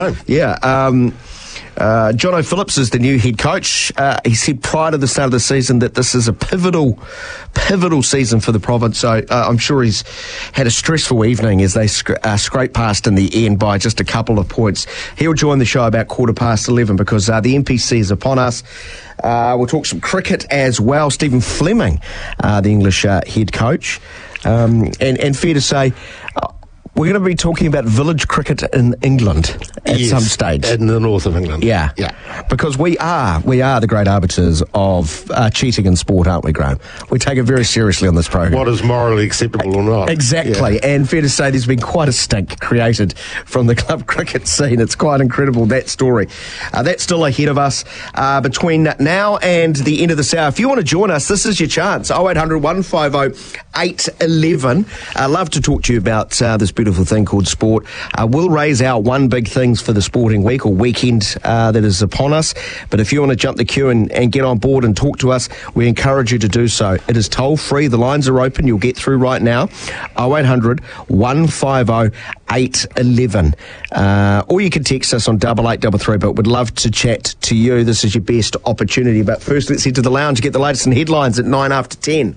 Yeah. John O'Phillips is the new head coach. He said prior to the start of the season that this is a pivotal season for the province. So I'm sure he's had a stressful evening as they scrape past in the end by just a couple of points. He'll join the show about 11:15 because the NPC is upon us. We'll talk some cricket as well. Stephen Fleming, the English head coach. And fair to say, we're going to be talking about village cricket in England at some stage. In the north of England. Yeah. Because we are the great arbiters of cheating in sport, aren't we, Graham? We take it very seriously on this program. What is morally acceptable or not. Exactly. Yeah. And fair to say there's been quite a stink created from the club cricket scene. It's quite incredible, that story. That's still ahead of us between now and the end of this hour. If you want to join us, this is your chance. 0800 150 811. I'd love to talk to you about this beautiful thing called sport. We'll raise our one big things for the sporting week or weekend that is upon us. But if you want to jump the queue and get on board and talk to us, we encourage you to do so. It is toll free. The lines are open. You'll get through right now. 0800 150 811. Or you can text us on 8833, but we'd love to chat to you. This is your best opportunity. But first, let's head to the lounge, get the latest in headlines at 9 after 10.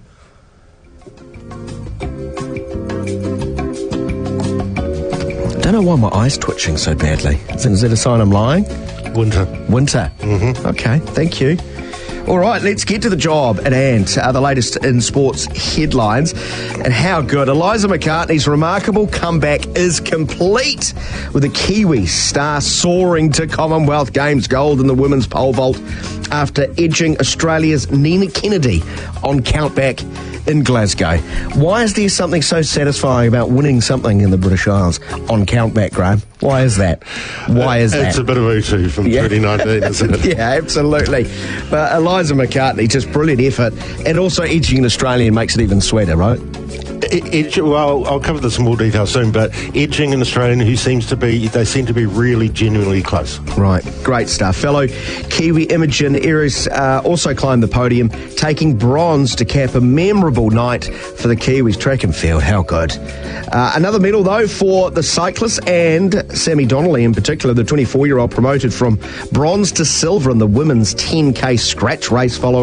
I don't know why my eye's twitching so badly. Is that a sign I'm lying? Winter. Mm-hmm. Okay, thank you. All right, let's get to the job at hand. The latest in sports headlines. And how good. Eliza McCartney's remarkable comeback is complete, with a Kiwi star soaring to Commonwealth Games gold in the women's pole vault after edging Australia's Nina Kennedy on countback in Glasgow. Why is there something so satisfying about winning something in the British Isles on countback, Graham? Why is that? It's a bit of O2 from 2019, isn't it? Yeah, absolutely. But Eliza McCartney, just brilliant effort. And also edging an Australian makes it even sweeter, right? Well, I'll cover this in more detail soon, but edging an Australian they seem to be really genuinely close. Right, great stuff. Fellow Kiwi Imogen Eris also climbed the podium, taking bronze to cap a memorable night for the Kiwis. Track and field, how good. Another medal, though, for the cyclists and Sammy Donnelly in particular, the 24-year-old promoted from bronze to silver in the women's 10K scratch race following